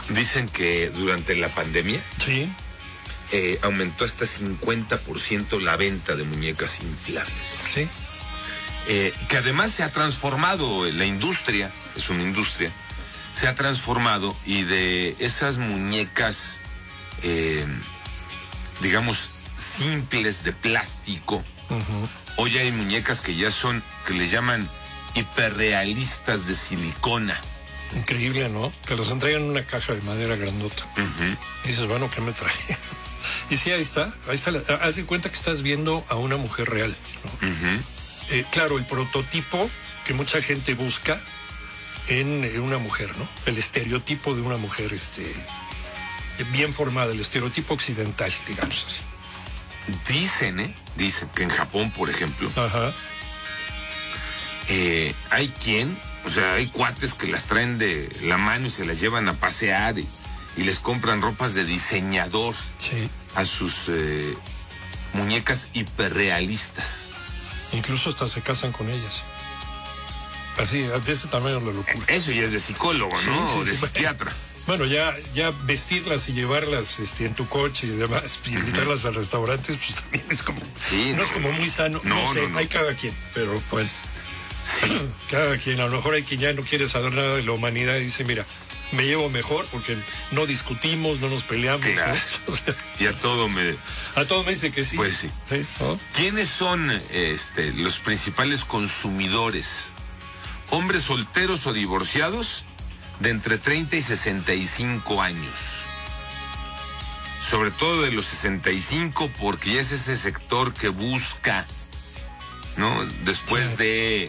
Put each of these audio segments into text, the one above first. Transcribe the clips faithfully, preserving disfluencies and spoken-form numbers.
Dicen que durante la pandemia Sí. eh, aumentó hasta cincuenta por ciento la venta de muñecas inflables. Sí. Eh, que además se ha transformado la industria, es una industria, se ha transformado y de esas muñecas, eh, digamos, simples de plástico, Uh-huh. hoy hay muñecas que ya son, que le llaman hiperrealistas de silicona. Increíble, ¿no? Te los entregan en una caja de madera grandota. Uh-huh. Y dices, bueno, ¿qué me trae? Y sí, ahí está. Ahí está. La, haz de cuenta que estás viendo a una mujer real, ¿no? Uh-huh. Eh, claro, el prototipo que mucha gente busca en, en una mujer, ¿no? El estereotipo de una mujer, este, bien formada, el estereotipo occidental, digamos así. Dicen, ¿eh? Dicen que en Japón, por ejemplo, Ajá. eh, hay quien, o sea, hay cuates que las traen de la mano y se las llevan a pasear y, y les compran ropas de diseñador Sí. a sus eh, muñecas hiperrealistas. Incluso hasta se casan con ellas. Así, de ese tamaño la locura. Eso ya es de psicólogo, Sí, ¿no? sí, O de sí. psiquiatra. Bueno, ya, ya vestirlas y llevarlas este, en tu coche y demás, y invitarlas a restaurantes, pues también es como, Sí, no, no. es como muy sano. No, No, sé, no, no. hay cada quien, pero pues, Sí. cada quien, a lo mejor hay quien ya no quiere saber nada de la humanidad y dice, mira, me llevo mejor porque no discutimos, no nos peleamos, Claro. ¿no? O sea, Y a todo me... a todos me dice que sí. Pues sí. ¿Sí? ¿No? ¿Quiénes son este, los principales consumidores? ¿Hombres solteros o divorciados de entre treinta y sesenta y cinco años? Sobre todo de los sesenta y cinco, porque ya es ese sector que busca, ¿no? Después Sí. de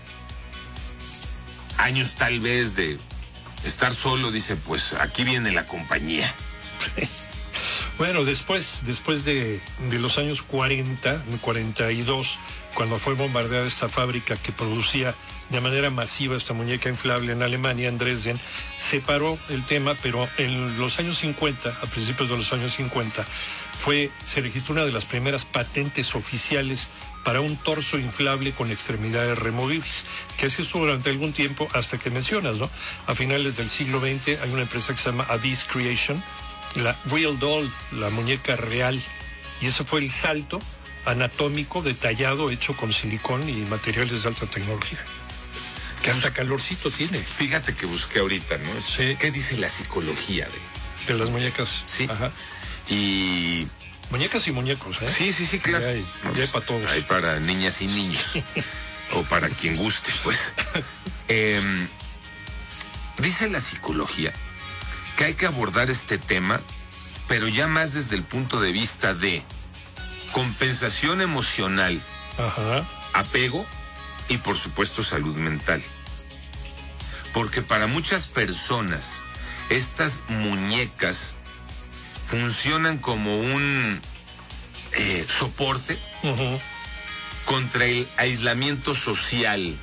años tal vez de estar solo, dice, pues aquí viene la compañía. Bueno, después, después de, de los años cuarenta, cuarenta y dos, cuando fue bombardeada esta fábrica que producía de manera masiva esta muñeca inflable en Alemania, en Dresden, se paró el tema, pero en los años cincuenta, a principios de los años cincuenta, fue, se registró una de las primeras patentes oficiales para un torso inflable con extremidades removibles, que así estuvo durante algún tiempo hasta que mencionas, ¿no? A finales del siglo veinte hay una empresa que se llama Abyss Creation, la Real Doll, la muñeca real, y ese fue el salto anatómico detallado hecho con silicón y materiales de alta tecnología, que hasta calorcito tiene. Fíjate que busqué ahorita, ¿no? Sí. ¿Qué dice la psicología de? De las muñecas. Sí. Ajá. Y Muñecas y muñecos, ¿eh? sí, sí, sí, claro. Ya hay, ya hay para todos. Hay para niñas y niños. O para quien guste, pues. Eh, dice la psicología que hay que abordar este tema, pero ya más desde el punto de vista de compensación emocional, Ajá. apego y, por supuesto, salud mental. Porque para muchas personas, estas muñecas funcionan como un eh, soporte Uh-huh. contra el aislamiento social.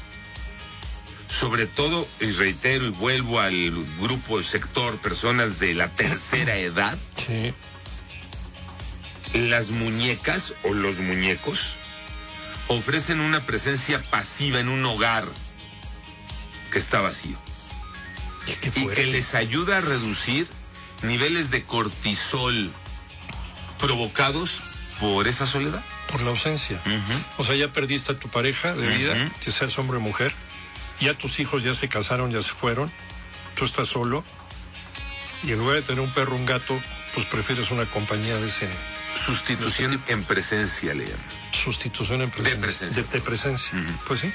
Sobre todo, y reitero y vuelvo al grupo, el sector, personas de la tercera edad, Sí. las muñecas o los muñecos ofrecen una presencia pasiva en un hogar que está vacío. Qué, qué Y fuerte. que les ayuda a reducir niveles de cortisol provocados por esa soledad. Por la ausencia. Uh-huh. O sea, ya perdiste a tu pareja de vida, Ujú. que seas hombre o mujer. Ya tus hijos ya se casaron, ya se fueron. Tú estás solo. Y en lugar de tener un perro o un gato, pues prefieres una compañía de ese... Sustitución en presencia, le llaman. Sustitución en presencia. De presencia. De, de presencia. Ujú. Pues sí.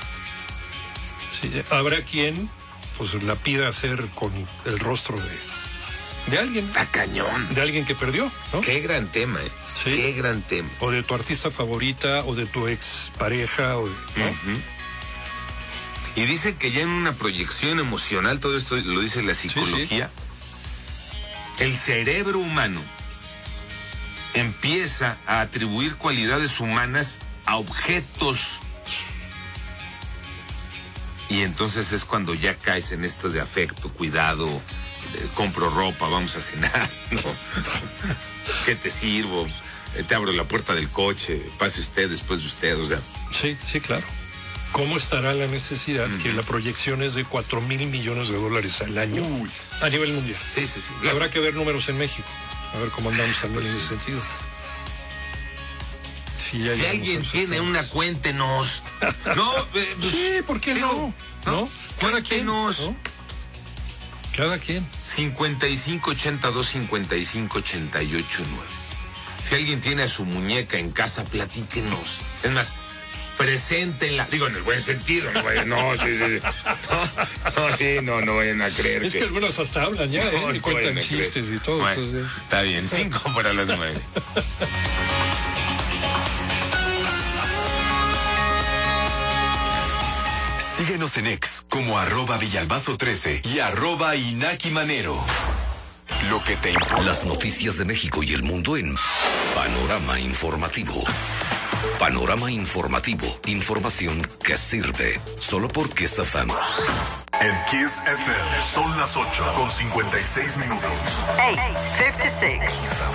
Sí. Habrá quien pues la pida hacer con el rostro de, de alguien. ¡A cañón! De alguien que perdió, ¿no? Qué gran tema, ¿eh? Sí. Qué gran tema. O de tu artista favorita, o de tu ex pareja, o de, ¿no? Ujú. Y dicen que ya en una proyección emocional, todo esto lo dice la psicología, el cerebro humano empieza a atribuir cualidades humanas a objetos. Y entonces es cuando ya caes en esto de afecto, cuidado, de, compro ropa, vamos a cenar, ¿no? ¿Qué te sirvo? Eh, te abro la puerta del coche, pase usted después de usted, o sea. Sí, sí, claro. ¿Cómo estará la necesidad? Mm. Que la proyección es de cuatro mil millones de dólares al año. Uy. A nivel mundial. Sí, sí, sí. Y habrá que ver números en México. A ver cómo andamos también pues en sí. ese sentido. Sí, si alguien tiene estados. Una, cuéntenos. No, eh, sí, ¿por qué digo, no? ¿No? Cada quien. ¿No? Cada quien. cincuenta y cinco ochenta y dos cincuenta y cinco ochenta y ocho nueve. Si alguien tiene a su muñeca en casa, platíquenos. Es más, preséntenla. Digo, en el buen sentido. No, vayan, no, sí, sí. No, no, sí, no, no vayan a creer. Es que, que algunos hasta hablan ya, ¿eh? No, y cuentan no chistes y todo. Bueno, entonces... Está bien, cinco para las nueve. Síguenos en X como arroba Villalbazo trece y arroba Inaki Manero. Lo que te importa. Las noticias de México y el mundo en Panorama Informativo. Panorama Informativo. Información que sirve. Solo por Kiss F M. En Kiss F M son las ocho con cincuenta y seis minutos. ocho cincuenta y seis.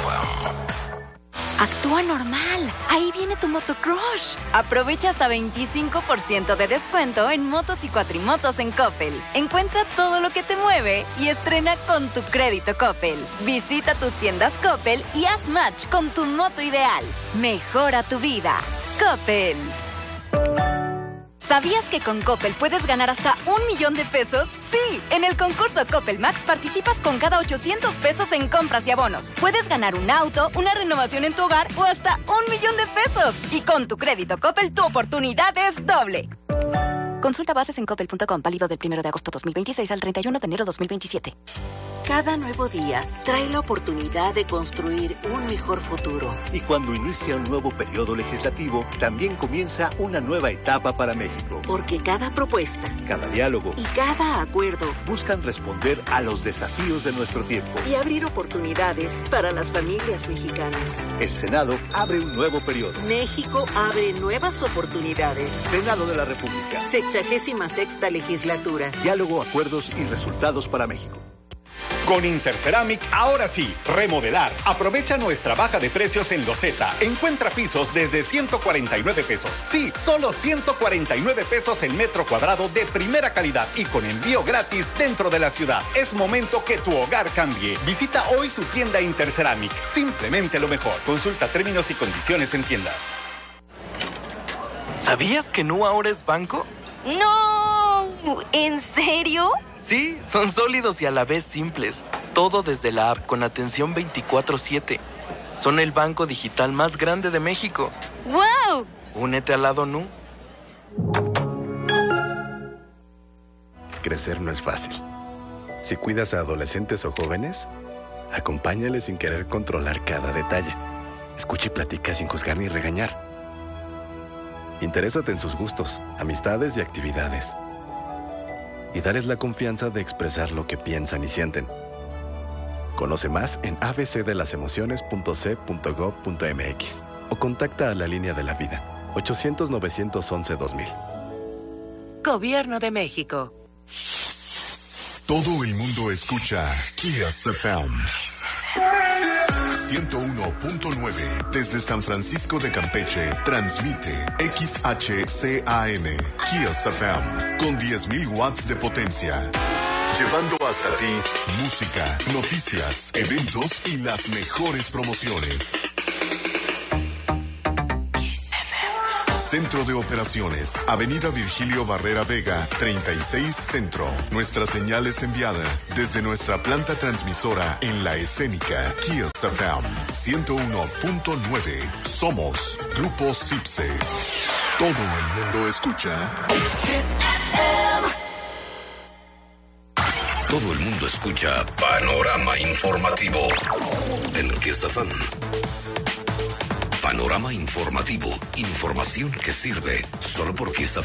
Actúa normal. Ahí viene tu motocrush. Aprovecha hasta veinticinco por ciento de descuento en motos y cuatrimotos en Coppel. Encuentra todo lo que te mueve y estrena con tu crédito Coppel. Visita tus tiendas Coppel y haz match con tu moto ideal. Mejora tu vida. Coppel. ¿Sabías que con Coppel puedes ganar hasta un millón de pesos? Sí, en el concurso Coppel Max participas con cada ochocientos pesos en compras y abonos. Puedes ganar un auto, una renovación en tu hogar o hasta un millón de pesos. Y con tu crédito Coppel, tu oportunidad es doble. Consulta bases en coppel punto com, válido del primero de agosto dos mil veintiséis al treinta y uno de enero dos mil veintisiete. Cada nuevo día trae la oportunidad de construir un mejor futuro. Y cuando inicia un nuevo periodo legislativo, también comienza una nueva etapa para México. Porque cada propuesta, cada diálogo y cada acuerdo buscan responder a los desafíos de nuestro tiempo y abrir oportunidades para las familias mexicanas. El Senado abre un nuevo periodo. México abre nuevas oportunidades. Senado de la República. Sexagésima sexta legislatura. Diálogo, acuerdos y resultados para México. Con Interceramic, ahora sí, remodelar. Aprovecha nuestra baja de precios en loseta. Encuentra pisos desde ciento cuarenta y nueve pesos. Sí, solo ciento cuarenta y nueve pesos el metro cuadrado de primera calidad y con envío gratis dentro de la ciudad. Es momento que tu hogar cambie. Visita hoy tu tienda Interceramic. Simplemente lo mejor. Consulta términos y condiciones en tiendas. ¿Sabías que Nu ahora es banco? ¡No! ¿En serio? Sí, son sólidos y a la vez simples. Todo desde la app con atención veinticuatro siete. Son el banco digital más grande de México. ¡Wow! Únete al lado Nu. Crecer no es fácil. Si cuidas a adolescentes o jóvenes, acompáñales sin querer controlar cada detalle. Escucha y platica sin juzgar ni regañar. Interésate en sus gustos, amistades y actividades. Y darles la confianza de expresar lo que piensan y sienten. Conoce más en a b c de las emociones punto c punto gov punto m x o contacta a la línea de la vida ochocientos novecientos once dos mil. Gobierno de México. Todo el mundo escucha Kiss F M. ciento uno punto nueve desde San Francisco de Campeche transmite X H C A M Kiss F M con diez mil watts de potencia, llevando hasta ti música, noticias, eventos y las mejores promociones. Centro de Operaciones, Avenida Virgilio Barrera Vega, treinta y seis Centro. Nuestra señal es enviada desde nuestra planta transmisora en La Escénica, Kiss F M ciento uno punto nueve. Somos Grupo Cipse. Todo el mundo escucha Kiss F M. Todo el mundo escucha Panorama Informativo en Kiss F M. Panorama Informativo. Información que sirve solo por Kiss F M.